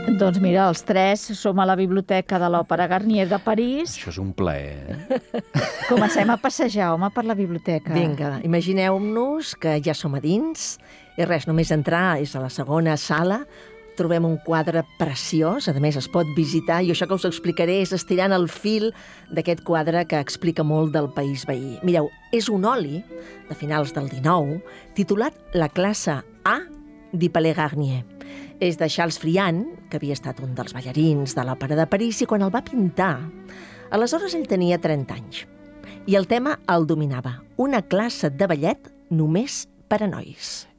Doncs mira, els tres som a la Biblioteca de l'Òpera Garnier de París. Això és un plaer, eh? Comencem a passejar, home, per la biblioteca. Vinga, imagineu-nos que ja som a dins i res, només entrar és a la segona sala. Trobem un quadre preciós, a més es pot visitar, i això que us explicaré és estirant el fil d'aquest quadre que explica molt del país veí. Mireu, és un oli de finals del XIX, titulat La classe A di Palais Garnier. És de Charles Friant, que havia estat un dels ballarins de l'Òpera de París, i quan el va pintar, aleshores ell tenia 30 anys. I el tema el dominava, una classe de ballet només per a nois.